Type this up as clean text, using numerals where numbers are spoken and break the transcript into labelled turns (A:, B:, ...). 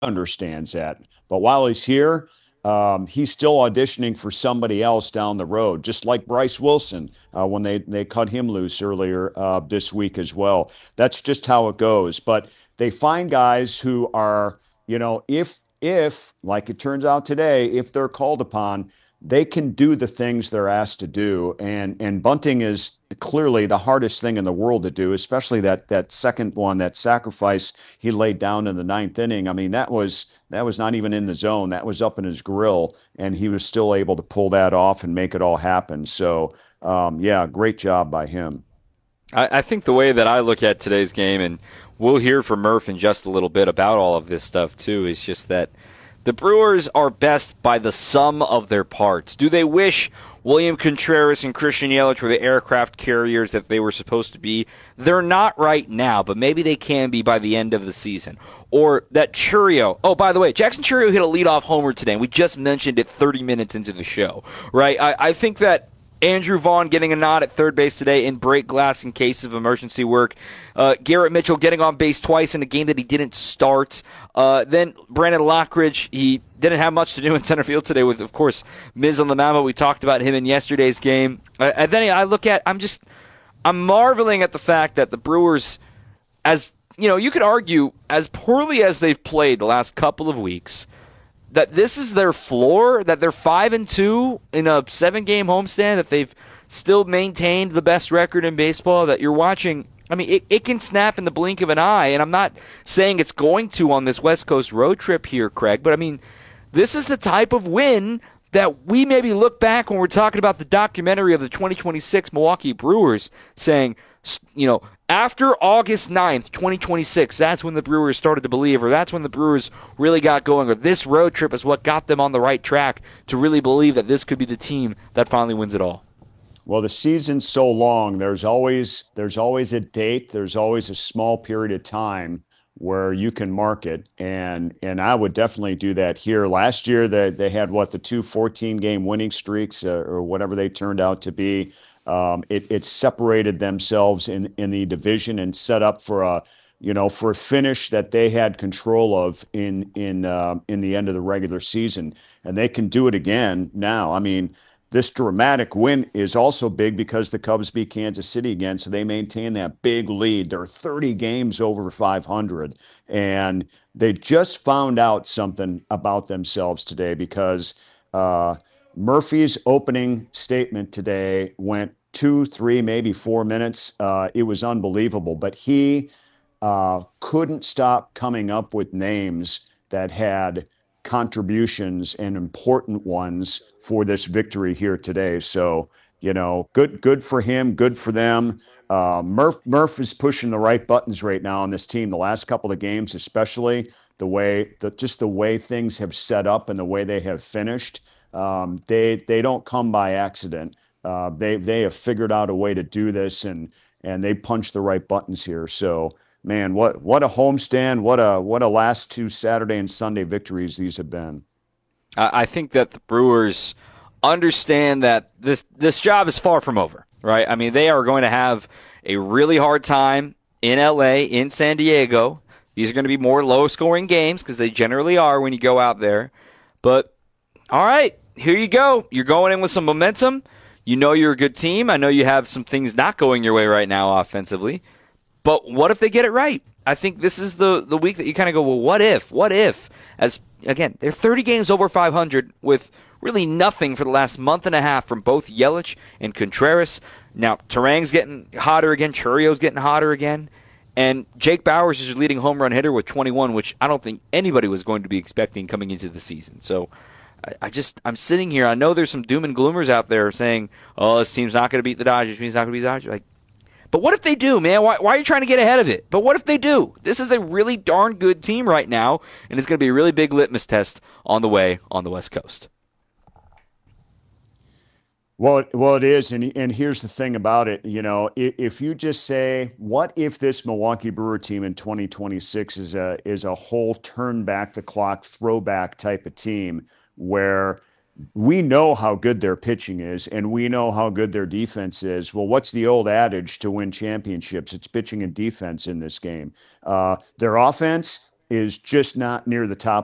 A: understands that. But while he's here, he's still auditioning for somebody else down the road, just like Bryce Wilson when they cut him loose earlier this week as well. That's just how it goes. But they find guys who are, if like it turns out today, if they're called upon, they can do the things they're asked to do. And bunting is clearly the hardest thing in the world to do, especially that second one, that sacrifice he laid down in the ninth inning. I mean, that was not even in the zone. That was up in his grill, and he was still able to pull that off and make it all happen. So, yeah, great job by him.
B: I think the way that I look at today's game, and we'll hear from Murph in just a little bit about all of this stuff too, is just that the Brewers are best by the sum of their parts. Do they wish William Contreras and Christian Yelich were the aircraft carriers that they were supposed to be? They're not right now, but maybe they can be by the end of the season. Or that Chourio. Oh, by the way, Jackson Chourio hit a leadoff homer today, and we just mentioned it 30 minutes into the show, right? I think that Andrew Vaughn getting a nod at third base today in break glass in case of emergency work. Garrett Mitchell getting on base twice in a game that he didn't start. Then Brandon Lockridge, he didn't have much to do in center field today with, of course, Miz on the mound, but we talked about him in yesterday's game. And then I look at, I'm marveling at the fact that the Brewers, as you could argue, as poorly as they've played the last couple of weeks, that this is their floor, that they're 5-2 in a 7-game homestand, that they've still maintained the best record in baseball, that you're watching. I mean, it can snap in the blink of an eye, and I'm not saying it's going to on this West Coast road trip here, Craig, but I mean, this is the type of win that we maybe look back when we're talking about the documentary of the 2026 Milwaukee Brewers saying, after August 9th, 2026, that's when the Brewers started to believe, or that's when the Brewers really got going, or this road trip is what got them on the right track to really believe that this could be the team that finally wins it all.
A: Well, the season's so long. There's always a date. There's always a small period of time where you can mark it, and I would definitely do that here. Last year, they had the two 14-game winning streaks or whatever they turned out to be. It separated themselves in the division and set up for a finish that they had control of in the end of the regular season, and they can do it again now. I mean, this dramatic win is also big because the Cubs beat Kansas City again, so they maintain that big lead. They're 30 games over 500, and they just found out something about themselves today because Murphy's opening statement today went 2, 3, maybe 4 minutes. It was unbelievable, but he couldn't stop coming up with names that had contributions and important ones for this victory here today. So, good for him, good for them. Murph is pushing the right buttons right now on this team. The last couple of games, especially the way things have set up and the way they have finished, they don't come by accident. They have figured out a way to do this, and they punch the right buttons here. So, man, what a homestand, what a last two Saturday and Sunday victories these have been.
B: I think that the Brewers understand that this job is far from over, right? I mean, they are going to have a really hard time in LA, in San Diego. These are going to be more low-scoring games because they generally are when you go out there. But, all right, here you go. You're going in with some momentum. You know you're a good team. I know you have some things not going your way right now offensively. But what if they get it right? I think this is the week that you kind of go, well, what if? What if? As, again, they're 30 games over 500 with really nothing for the last month and a half from both Yelich and Contreras. Now, Turang's getting hotter again. Chourio's getting hotter again. And Jake Bauers is your leading home run hitter with 21, which I don't think anybody was going to be expecting coming into the season. So I'm sitting here. I know there's some doom and gloomers out there saying, oh, this team's not going to beat the Dodgers. This team's not going to beat the Dodgers. Like, but what if they do, man? Why are you trying to get ahead of it? But what if they do? This is a really darn good team right now, and it's going to be a really big litmus test on the way on the West Coast.
A: Well, it is, and here's the thing about it. If you just say, what if this Milwaukee Brewer team in 2026 is a whole turn back the clock, throwback type of team where we know how good their pitching is and we know how good their defense is. Well, what's the old adage to win championships? It's pitching and defense in this game. Their offense, is just not near the top